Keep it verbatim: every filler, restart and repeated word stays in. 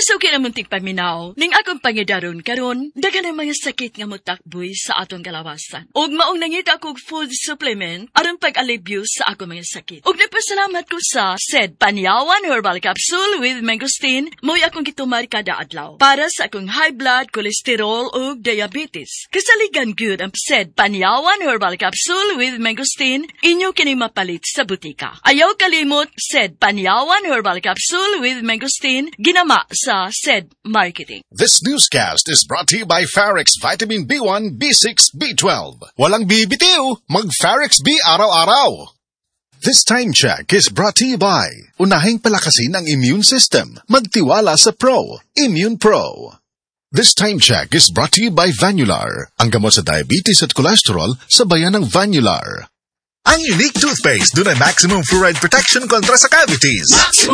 Masuki na muntik paminaw, ning akong pangidaron karon, dagan ang mga sakit nga mutakboy sa atong kalawasan. Og maong nangita akong food supplement, aron pag-alibyo sa akong mga sakit. Og nagpasalamat ko sa said Panyawan Herbal Capsule with Mangosteen, mo'y akong gitumar kada adlaw. Para sa akong high blood, cholesterol, ug diabetes. Kasaligan good ang said Panyawan Herbal Capsule with Mangosteen, inyo kini mapalit sa butika. Ayaw kalimot, said Panyawan Herbal Capsule with Mangosteen, ginama sa said marketing. This newscast is brought to you by Farex Vitamin B one, B six, B twelve. Walang bibitiw, mag-Farex B araw-araw. This time check is brought to you by Unahing palakasin ang immune system. Magtiwala sa Pro, Immune Pro. This time check is brought to you by Vanular, ang gamot sa diabetes at cholesterol sa bayan ng Vanular. Ang unique toothpaste, doon ay maximum fluoride protection kontra sa cavities.